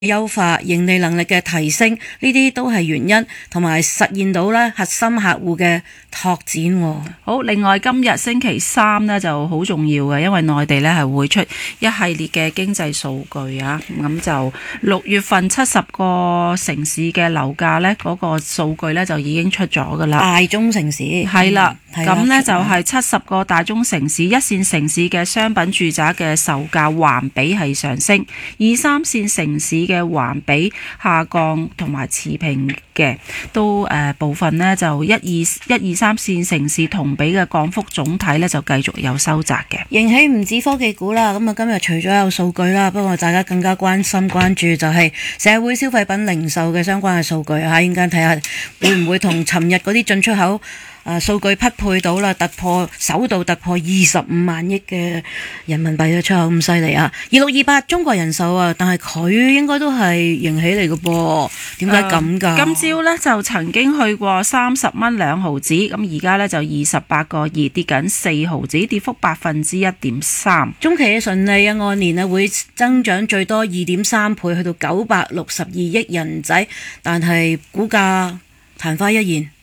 優化、盈利能力嘅提升，呢啲都係原因，同埋實現到咧核心客戶嘅拓展。 好，另外今日星期三呢就好重要嘅，因為內地呢係會出一系列嘅經濟數據啊，咁就6月份70個城市嘅樓價呢，嗰個數據呢就已經出咗噶啦。 大中城市係啦，咁呢就係70個大中城市、一線城市嘅商品住宅嘅售價環比係上升，2、3線城市嘅環比下降同埋持平嘅，都部分呢就1、2、3線城市同比嘅降幅總體呢就繼續有收窄嘅。 迎起唔止科技股啦，咁啊今日除咗有數據啦，不過大家更加關注就係社會消費品零售嘅相關嘅數據嚇，陣間睇下會唔會同尋日嗰啲進出口數據匹配到啦，首度突破25萬億嘅人民幣嘅出口咁犀利啊！2628中國人壽啊，但係佢應該都係迎起嚟嘅噃，點解咁㗎？ 今朝呢就曾經去過30蚊2毫子，咁而家呢就28個2，跌緊4毫子，跌幅1.3%。 中期嘅純利啊，按年啊會增長最多2.3倍，去到962億人仔，但係股價曇花一現。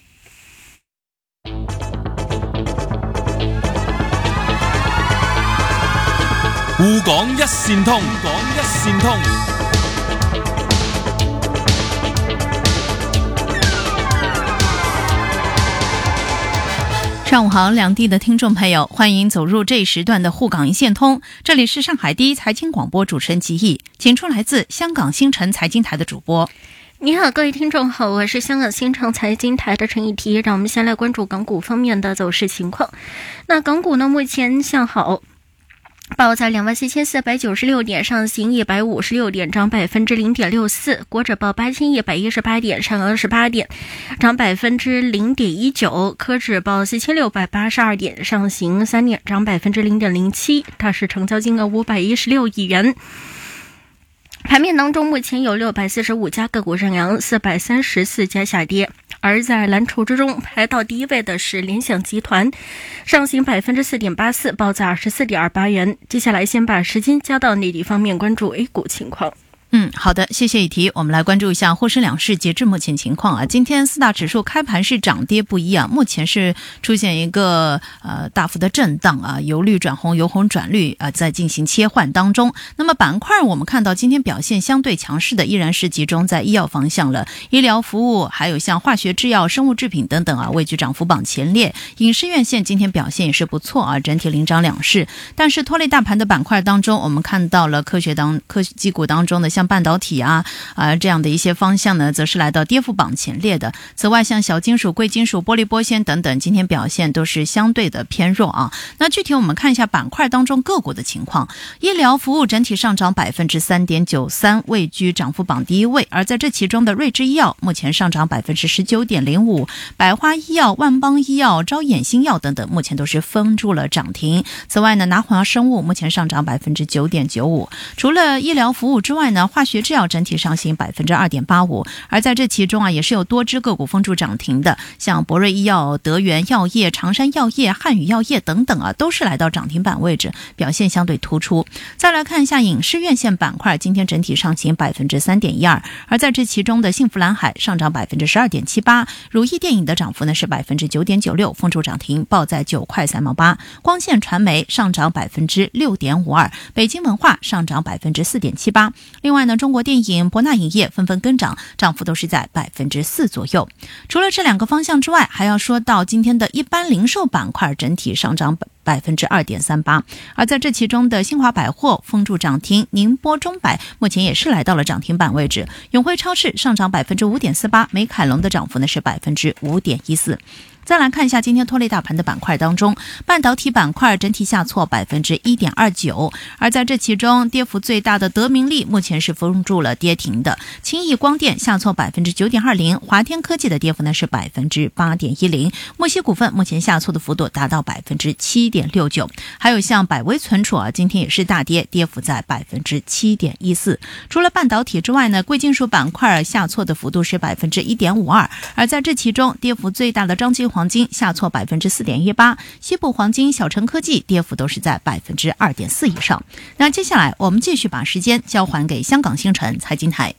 滬港一線通， 上午好，两地的听众朋友，欢迎走入这一时段的沪港一线通。这里是上海第一财经广播主持人吉毅，请出来自香港新城财经台的主播。 你好，各位听众好，我是香港新城财经台的陈以提，让我们先来关注港股方面的走势情况。那港股呢，目前向好，报在24,496点，上行156点，涨0.64%；国指报8118点，上28点，涨0.19%；科指报4682点，上行3点，涨0.07%。它是成交金额516亿元。盘面当中，目前有645家个股上扬，434家下跌。而在蓝筹之中，排到第一位的是联想集团，上行4.84%，报在24.28元。接下来先把时间交到内地方面，关注 A 股情况。 好的，谢谢以提。我们来关注一下沪深两市截至目前情况啊。今天四大指数开盘是涨跌不一啊，目前是出现一个大幅的震荡啊，由绿转红，由红转绿在进行切换当中。那么板块我们看到今天表现相对强势的依然是集中在医药方向了，医疗服务还有像化学制药、生物制品等等啊，位居涨幅榜前列。影视院线今天表现也是不错啊，整体领涨两市。但是拖累大盘的板块当中，我们看到了科技股当中的像半导体这样的一些方向呢，则是来到跌幅榜前列的。此外，像小金属、贵金属、玻璃玻纤等等，今天表现都是相对的偏弱啊。那具体我们看一下板块当中个股的情况。医疗服务整体上涨3.93%，位居涨幅榜第一位。而在这其中的瑞智医药目前上涨19.05%，百花医药、万邦医药、招眼新药等等，目前都是封住了涨停。此外呢，拿华生物目前上涨9.95%。除了医疗服务之外呢，化学制药整体上行2.85%，而在这其中也是有多只个股封住涨停的，像博瑞医药、德源药业、长山药业、汉语药业等等都是来到涨停板位置，表现相对突出。再来看一下影视院线板块，今天整体上行3.12%，而在这其中的幸福蓝海上涨12.78%，如意电影的涨幅呢是9.96%，封住涨停，报在9块3毛8。光线传媒上涨6.52%，北京文化上涨4.78%。另外呢，中国电影、博纳影业纷纷跟涨，涨幅都是在4%左右。除了这两个方向之外，还要说到今天的一般零售板块整体上涨2.38%，而在这其中的新华百货封住涨停，宁波中百目前也是来到了涨停板位置，永辉超市上涨5.48%，美凯龙的涨幅呢是5.14%。再来看一下今天拖累大盘的板块当中，半导体板块整体下挫1.29%，而在这其中跌幅最大的德明利目前是封住了跌停的，轻易光电下挫9.20%，华天科技的跌幅呢是8.10%，墨西股份目前下挫的幅度达到7.69%，还有像百威存储今天也是大跌，跌幅在7.14%。除了半导体之外呢，贵金属板块下挫的幅度是1.52%，而在这其中跌幅最大的张金黄金下挫4.18%，西部黄金、小城科技跌幅都是在2.4%以上。那接下来我们继续把时间交还给香港星辰财经台。